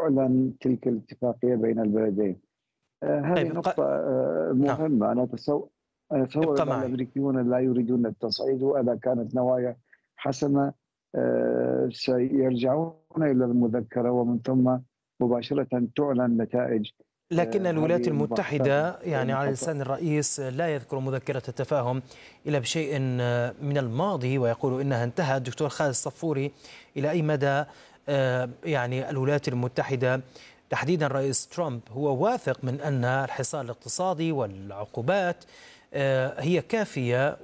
تعلن تلك الاتفاقية بين البلدين. هذه طيب نقطة نعم، مهمة. أنا أتصور ابقى أن معي. الأمريكيون لا يريدون التصعيد، وإذا كانت نوايا حسنة سيرجعون إلى المذكرة، ومن ثم مباشرة تعلن نتائج لكن الولايات هذه المباحثات المتحدة بين على قطر. لسان الرئيس لا يذكر مذكرة التفاهم إلا بشيء من الماضي، ويقول إنها انتهت. دكتور خالد الصفوري، إلى أي مدى الولايات المتحدة تحديدا رئيس ترامب هو واثق من أن الحصار الاقتصادي والعقوبات هي كافية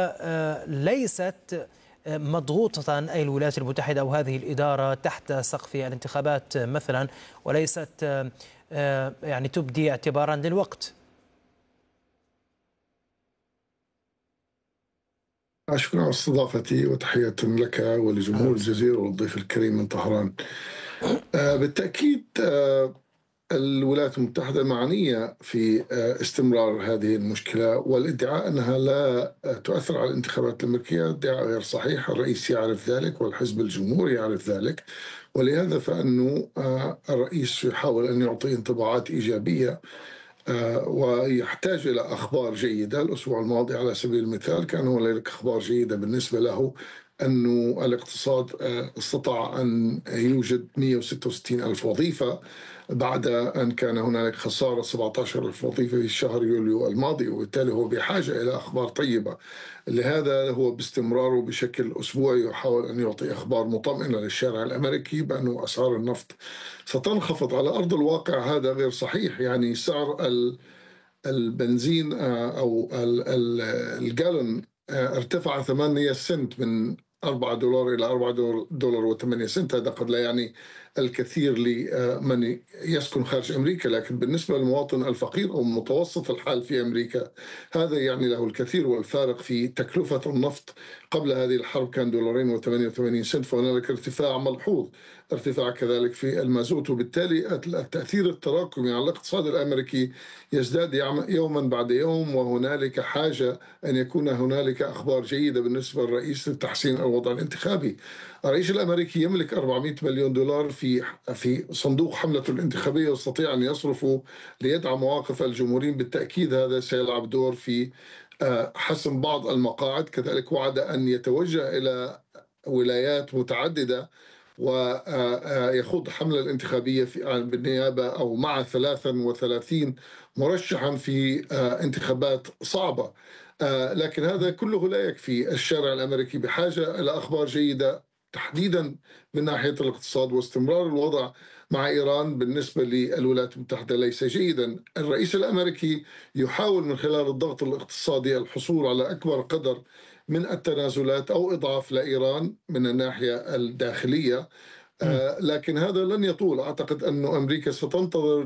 وليست مضغوطة أي الولايات المتحدة أو هذه الإدارة تحت سقف الانتخابات مثلا، وليست تبدي اعتبارا للوقت؟ أشكر على استضافتي، وتحية لك ولجمهور الجزيرة والضيف الكريم من طهران. بالتأكيد الولايات المتحدة معنية في استمرار هذه المشكلة، والادعاء أنها لا تؤثر على الانتخابات الأمريكية ادعاء غير صحيح. الرئيس يعرف ذلك والحزب الجمهوري يعرف ذلك، ولهذا فإنه الرئيس يحاول أن يعطي انطباعات إيجابية ويحتاج إلى أخبار جيدة. الأسبوع الماضي على سبيل المثال كان هنالك أخبار جيدة بالنسبة له، أن الاقتصاد استطاع أن يوجد 166 ألف وظيفة بعد أن كان هنالك خسارة 17 ألف وظيفة في شهر يوليو الماضي، وبالتالي هو بحاجة إلى أخبار طيبة. لهذا هو باستمراره بشكل أسبوعي يحاول أن يعطي أخبار مطمئنة للشارع الأمريكي بأن أسعار النفط ستنخفض. على أرض الواقع هذا غير صحيح. يعني سعر البنزين أو الجالون ارتفع 8 سنت من $4 إلى $4.08. هذا قد لا يعني الكثير لمن يسكن خارج أمريكا، لكن بالنسبة للمواطن الفقير أو متوسط الحال في أمريكا هذا يعني له الكثير. والفارق في تكلفة النفط قبل هذه الحرب كان $2.88، فهنالك ارتفاع ملحوظ، ارتفاع كذلك في المازوت، وبالتالي التأثير التراكمي على الاقتصاد الأمريكي يزداد يوما بعد يوم. وهنالك حاجة أن يكون هنالك أخبار جيدة بالنسبة للرئيس لتحسين الوضع الانتخابي. الرئيس الأمريكي يملك $400 مليون في صندوق حملته الانتخابية، يستطيع أن يصرفه ليدعم مواقف الجمهوريين. بالتأكيد هذا سيلعب دور في حسم بعض المقاعد. كذلك وعد أن يتوجه إلى ولايات متعددة ويخوض حملة الانتخابية بالنيابة أو مع 33 مرشحا في انتخابات صعبة. لكن هذا كله لا يكفي. الشارع الأمريكي بحاجة إلى أخبار جيدة تحديدا من ناحية الاقتصاد، واستمرار الوضع مع إيران بالنسبة للولايات المتحدة ليس جيدا. الرئيس الأمريكي يحاول من خلال الضغط الاقتصادي الحصول على أكبر قدر من التنازلات أو إضعاف لإيران من الناحية الداخلية، لكن هذا لن يطول. أعتقد أن أمريكا ستنتظر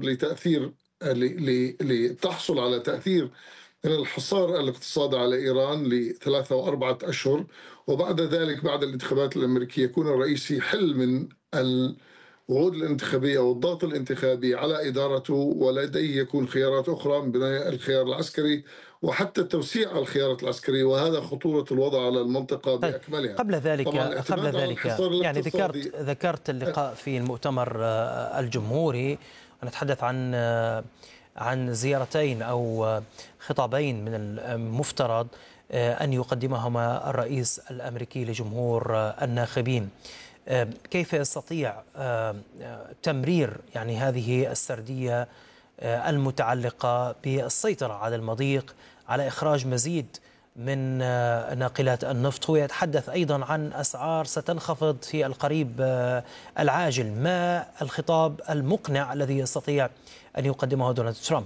لتحصل على تأثير من الحصار الاقتصادي على إيران ل3 و4 أشهر، وبعد ذلك بعد الانتخابات الأمريكية يكون الرئيس يحل من الوعود الانتخابية والضغط الانتخابي على إدارته، ولديه يكون خيارات أخرى من بناء الخيار العسكري وحتى توسيع الخيارات العسكرية، وهذا خطورة الوضع على المنطقة بأكملها. قبل ذلك يعني ذكرت اللقاء في المؤتمر الجمهوري، ونتحدث عن زيارتين أو خطابين من المفترض أن يقدمهما الرئيس الأمريكي لجمهور الناخبين. كيف يستطيع تمرير هذه السردية المتعلقة بالسيطرة على المضيق، على إخراج مزيد من ناقلات النفط؟ هو يتحدث أيضا عن أسعار ستنخفض في القريب العاجل. ما الخطاب المقنع الذي يستطيع أن يقدمه دونالد ترامب؟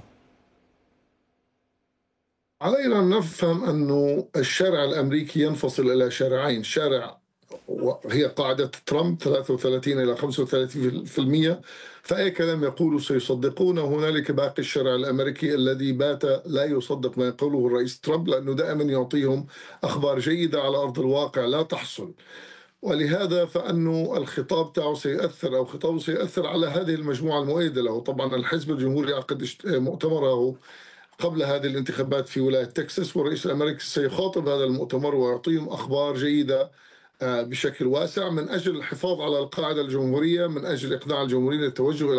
علينا أن نفهم أن الشارع الأمريكي ينفصل إلى شارعين. شارع وهي قاعدة ترامب 33 إلى 35%، فأي كلام يقوله سيصدقون. هنالك باقي الشارع الأمريكي الذي بات لا يصدق ما يقوله الرئيس ترامب، لأنه دائما يعطيهم أخبار جيدة على أرض الواقع لا تحصل. ولهذا فإنه الخطاب تاعه سيأثر أو خطابه سيأثر على هذه المجموعة المؤيدة له. طبعا الحزب الجمهوري عقد مؤتمره قبل هذه الانتخابات في ولاية تكساس، والرئيس الأمريكي سيخاطب هذا المؤتمر ويعطيهم أخبار جيدة بشكل واسع من أجل الحفاظ على القاعدة الجمهورية، من أجل إقناع الجمهوريين للتوجه